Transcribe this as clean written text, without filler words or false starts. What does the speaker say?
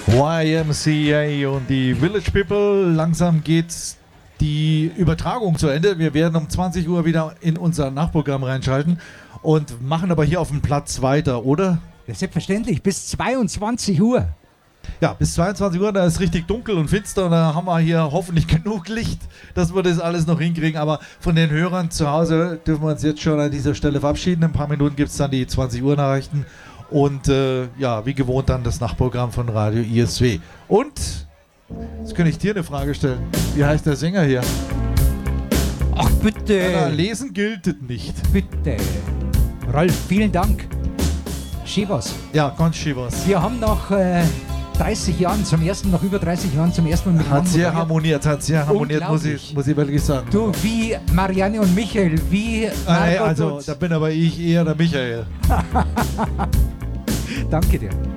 YMCA und die Village People. Langsam geht die Übertragung zu Ende. Wir werden um 20 Uhr wieder in unser Nachprogramm reinschalten und machen aber hier auf dem Platz weiter, oder? Ja, selbstverständlich, bis 22 Uhr. Ja, bis 22 Uhr, da ist richtig dunkel und finster und da haben wir hier hoffentlich genug Licht, dass wir das alles noch hinkriegen. Aber von den Hörern zu Hause dürfen wir uns jetzt schon an dieser Stelle verabschieden. In ein paar Minuten gibt es dann die 20 Uhr Nachrichten und ja, wie gewohnt dann das Nachprogramm von Radio ISW. Und, jetzt kann ich dir eine Frage stellen. Wie heißt der Sänger hier? Ach bitte. Ja, lesen gilt nicht. Bitte. Ralf, vielen Dank. Schibas. Ja, ganz Schibas. Wir haben nach 30 Jahren nach über 30 Jahren zum ersten Mal Hat sehr harmoniert, muss ich wirklich sagen. Du, wie Marianne und Michael, wie also, da bin aber ich eher der Michael. Danke dir.